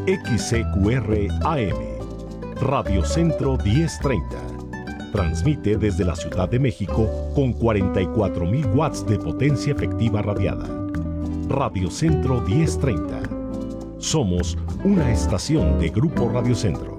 XCQR AM, Radio Centro 1030. Transmite desde la Ciudad de México con 44,000 watts de potencia efectiva radiada. Radio Centro 1030. Somos una estación de Grupo Radio Centro.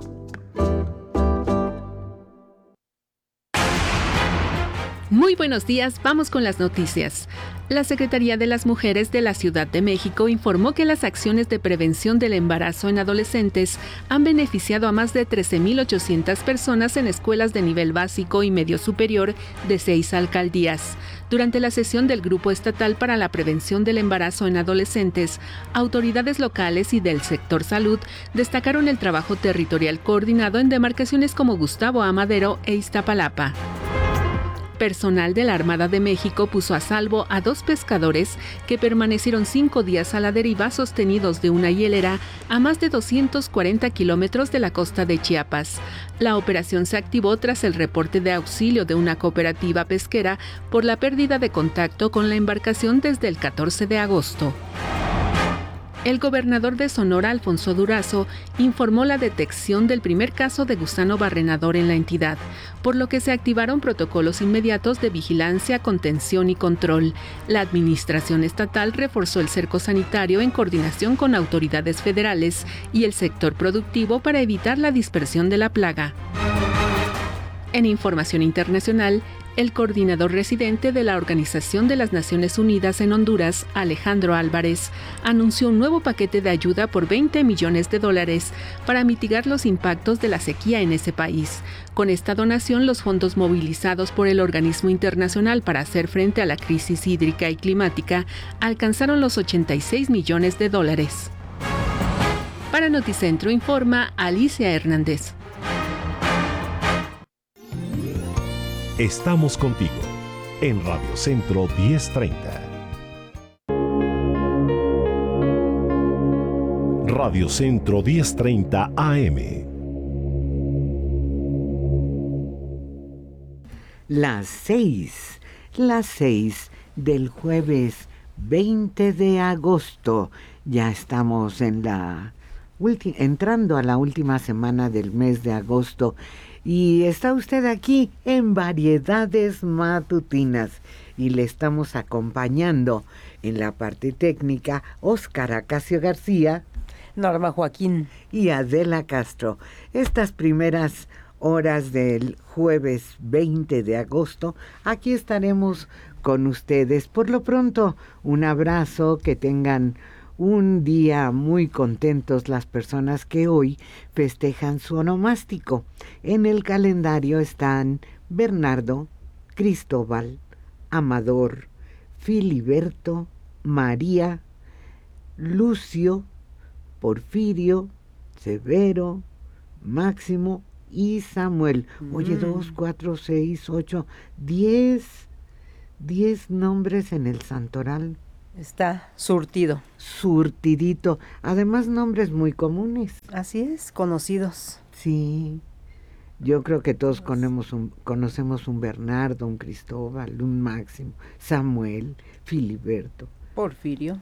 Muy buenos días, vamos con las noticias. La Secretaría de las Mujeres de la Ciudad de México informó que las acciones de prevención del embarazo en adolescentes han beneficiado a más de 13,800 personas en escuelas de nivel básico y medio superior de 6 alcaldías. Durante la sesión del Grupo Estatal para la Prevención del Embarazo en Adolescentes, autoridades locales y del sector salud destacaron el trabajo territorial coordinado en demarcaciones como Gustavo A. Madero e Iztapalapa. Personal de la Armada de México puso a salvo a 2 pescadores que permanecieron 5 días a la deriva sostenidos de una hielera a más de 240 kilómetros de la costa de Chiapas. La operación se activó tras el reporte de auxilio de una cooperativa pesquera por la pérdida de contacto con la embarcación desde el 14 de agosto. El gobernador de Sonora, Alfonso Durazo, informó la detección del primer caso de gusano barrenador en la entidad, por lo que se activaron protocolos inmediatos de vigilancia, contención y control. La administración estatal reforzó el cerco sanitario en coordinación con autoridades federales y el sector productivo para evitar la dispersión de la plaga. En información internacional, el coordinador residente de la Organización de las Naciones Unidas en Honduras, Alejandro Álvarez, anunció un nuevo paquete de ayuda por $20 millones para mitigar los impactos de la sequía en ese país. Con esta donación, los fondos movilizados por el organismo internacional para hacer frente a la crisis hídrica y climática alcanzaron los $86 millones. Para Noticentro informa Alicia Hernández. Estamos contigo en Radio Centro 1030. Radio Centro 1030 AM. Las 6 del jueves 20 de agosto. Ya estamos entrando a la última semana del mes de agosto. Y está usted aquí en Variedades Matutinas y le estamos acompañando en la parte técnica Óscar Acacio García, Norma Joaquín y Adela Castro. Estas primeras horas del jueves 20 de agosto, aquí estaremos con ustedes. Por lo pronto, un abrazo, que tengan un día muy contentos las personas que hoy festejan su onomástico. En el calendario están Bernardo, Cristóbal, Amador, Filiberto, María, Lucio, Porfirio, Severo, Máximo y Samuel. Oye, 2, 4, 6, 8, 10 nombres en el santoral. Está surtido. Surtidito. Además, nombres muy comunes. Así es, conocidos. Sí. Yo creo que todos conocemos un Bernardo, un Cristóbal, un Máximo, Samuel, Filiberto. Porfirio.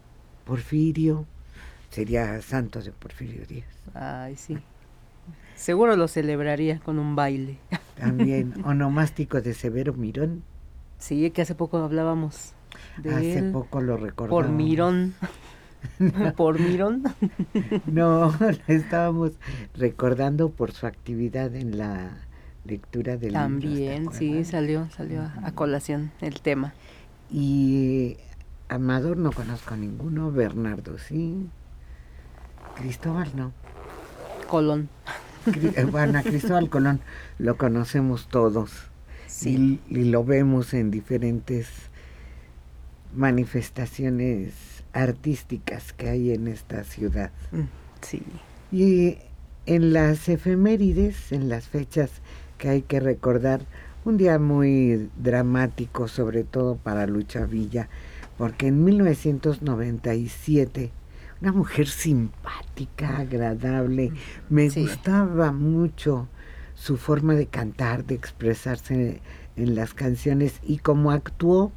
Sería santo de Porfirio Díaz. Ay, sí. Seguro lo celebraría con un baile. También, onomástico de Severo Mirón. Sí, que hace poco hablábamos. Hace poco lo recordamos. Por Mirón. ¿Por Mirón? No, lo estábamos recordando por su actividad en la lectura del libro. También, sí, salió a colación el tema. Y Amador no conozco ninguno, Bernardo sí, Cristóbal no. Colón. Bueno, a Cristóbal Colón lo conocemos todos. Sí. Y lo vemos en diferentes manifestaciones artísticas que hay en esta ciudad. Sí. Y en las efemérides, en las fechas que hay que recordar, un día muy dramático, sobre todo para Lucha Villa, porque en 1997, una mujer simpática, agradable, me gustaba mucho su forma de cantar, de expresarse en las canciones y cómo actuó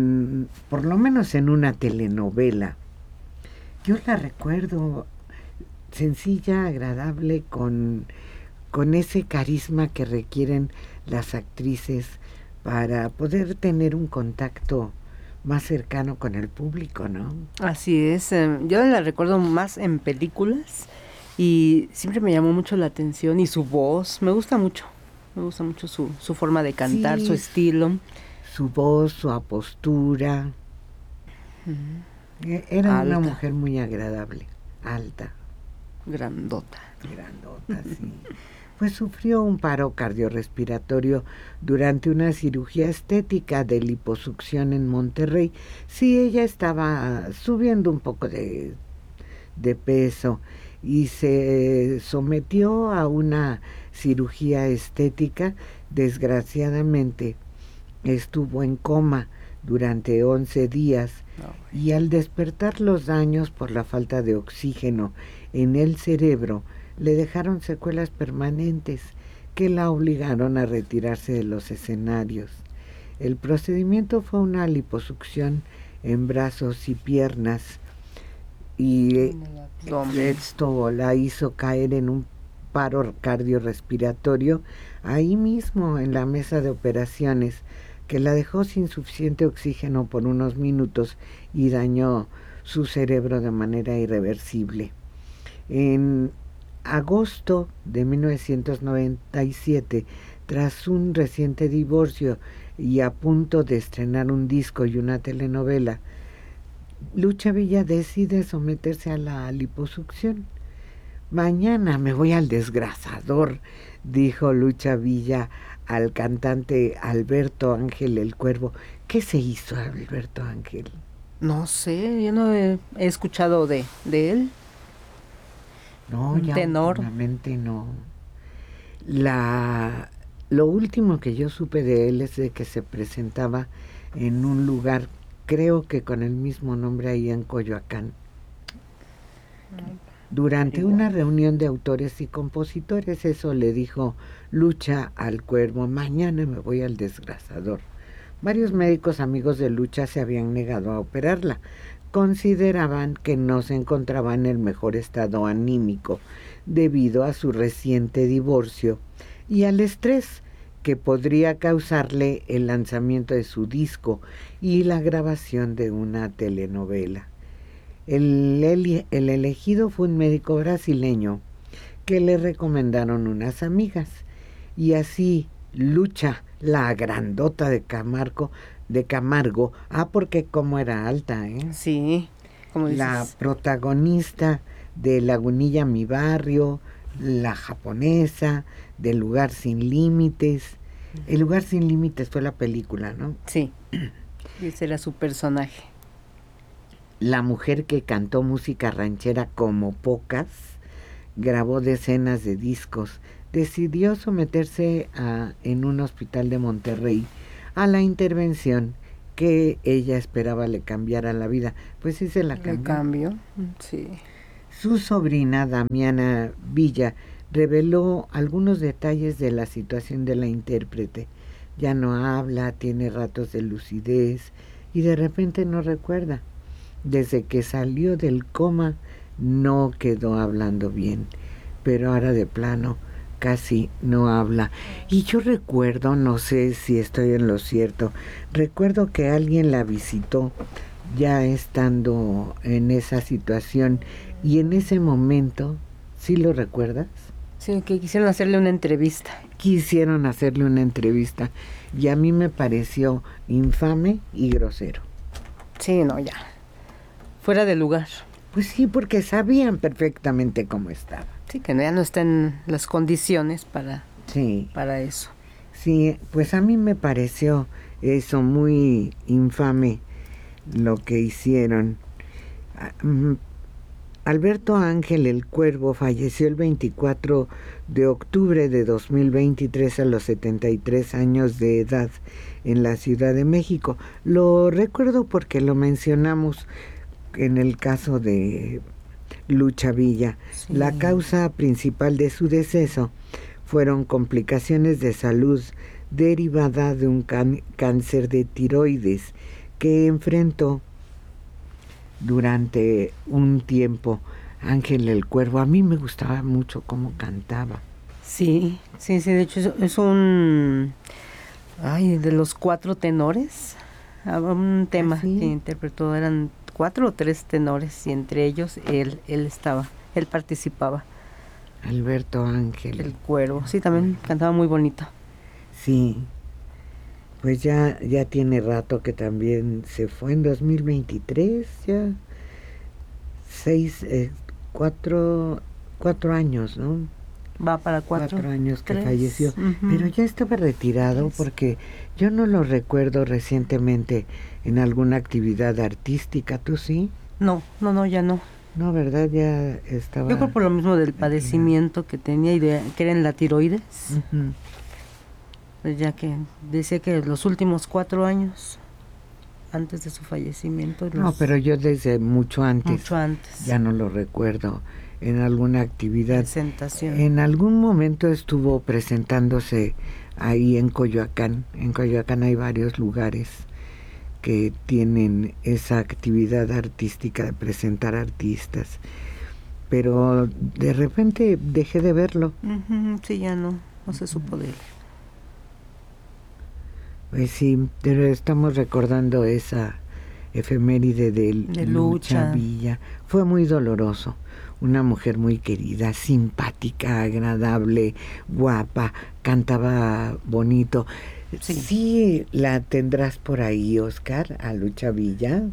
por lo menos en una telenovela. Yo la recuerdo sencilla, agradable, con ese carisma que requieren las actrices para poder tener un contacto más cercano con el público, ¿no? Así es, yo la recuerdo más en películas y siempre me llamó mucho la atención y su voz, me gusta mucho su forma de cantar, Sí, su estilo. su voz, su apostura. Era Alta. una mujer muy agradable, alta, Grandota. sí. Pues sufrió un paro cardiorrespiratorio durante una cirugía estética de liposucción en Monterrey. Sí, ella estaba subiendo un poco de peso y se sometió a una cirugía estética. Desgraciadamente estuvo en coma durante 11 días y al despertar los daños por la falta de oxígeno en el cerebro le dejaron secuelas permanentes que la obligaron a retirarse de los escenarios. El procedimiento fue una liposucción en brazos y piernas y esto la hizo caer en un paro cardiorrespiratorio ahí mismo en la mesa de operaciones, que la dejó sin suficiente oxígeno por unos minutos y dañó su cerebro de manera irreversible. En agosto de 1997, tras un reciente divorcio y a punto de estrenar un disco y una telenovela, Lucha Villa decide someterse a la liposucción. Mañana me voy al desgrasador, dijo Lucha Villa al cantante Alberto Ángel el Cuervo. ¿Qué se hizo Alberto Ángel? No sé, yo no he escuchado de él. No, ya tenor. Últimamente no. Lo último que yo supe de él es de que se presentaba en un lugar, creo que con el mismo nombre ahí en Coyoacán, durante una reunión de autores y compositores. Eso le dijo Lucha al Cuervo: mañana me voy al desgrasador. Varios médicos amigos de Lucha se habían negado a operarla. Consideraban que no se encontraba en el mejor estado anímico debido a su reciente divorcio y al estrés que podría causarle el lanzamiento de su disco y la grabación de una telenovela. El elegido fue un médico brasileño que le recomendaron unas amigas, y así Lucha, la grandota de Camargo, porque como era alta, Sí, como dices. La protagonista de Lagunilla, mi barrio, La japonesa, de Lugar sin límites. El Lugar sin límites fue la película, ¿no? Sí, ese era su personaje. La mujer que cantó música ranchera como pocas, grabó decenas de discos. Decidió someterse en un hospital de Monterrey a la intervención que ella esperaba le cambiara la vida. Pues sí se la cambió. Sí. Su sobrina Damiana Villa reveló algunos detalles de la situación de la intérprete. Ya no habla, tiene ratos de lucidez y de repente no recuerda. Desde que salió del coma no quedó hablando bien, pero ahora de plano casi no habla. Y yo recuerdo, no sé si estoy en lo cierto, recuerdo que alguien la visitó ya estando en esa situación, y en ese momento, ¿sí lo recuerdas? Sí, que quisieron hacerle una entrevista. Quisieron hacerle una entrevista y a mí me pareció infame y grosero. Sí, no, ya. Fuera de lugar. Pues sí, porque sabían perfectamente cómo estaba. Sí, que ya no están las condiciones para eso. Sí, pues a mí me pareció eso muy infame lo que hicieron. Alberto Ángel el Cuervo falleció el 24 de octubre de 2023 a los 73 años de edad en la Ciudad de México. Lo recuerdo porque lo mencionamos en el caso de Lucha Villa. Sí. La causa principal de su deceso fueron complicaciones de salud derivada de un cáncer de tiroides que enfrentó durante un tiempo Ángel el Cuervo. A mí me gustaba mucho cómo cantaba. Sí, de hecho es un... Ay, de los 4 tenores, un tema que interpretó, eran 4 o 3 tenores y entre ellos él participaba. Alberto Ángel. El Cuervo, sí, también cantaba muy bonito. Sí, pues ya tiene rato que también se fue en 2023, ya 4 años, ¿no? Va para 4 años que 3. falleció, pero ya estaba retirado porque yo no lo recuerdo recientemente en alguna actividad artística. ¿Tú sí? No, ya no. No, ¿verdad? Ya estaba... Yo creo por lo mismo del padecimiento que tenía y que era en la tiroides. Pues ya que decía que los últimos 4 años antes de su fallecimiento... No, pero yo desde mucho antes. Mucho antes. Ya no lo recuerdo. En alguna actividad. Presentación. En algún momento estuvo presentándose ahí en Coyoacán. En Coyoacán hay varios lugares que tienen esa actividad artística de presentar artistas. Pero de repente dejé de verlo. Sí, ya no se supo de él. Pues sí, pero estamos recordando esa efeméride de Lucha Villa. Fue muy doloroso. Una mujer muy querida, simpática, agradable, guapa, cantaba bonito. Sí, la tendrás por ahí, Oscar, a Lucha Villa,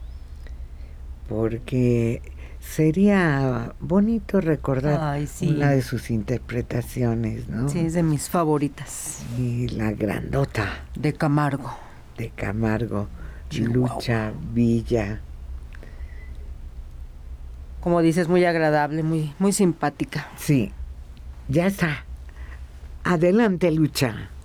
porque sería bonito recordar una de sus interpretaciones, ¿no? Sí, es de mis favoritas. Y la grandota. De Camargo. Lucha Villa. Como dices, muy agradable, muy simpática. Sí, ya está. Adelante, Lucha.